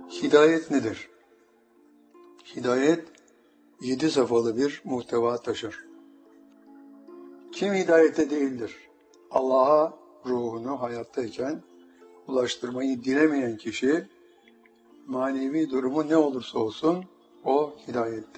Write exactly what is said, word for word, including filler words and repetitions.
Hidayet nedir? Hidayet, yedi safhalı bir muhteva taşır. Kim hidayete değildir? Allah'a ruhunu hayattayken ulaştırmayı dilemeyen kişi, manevi durumu ne olursa olsun o hidayette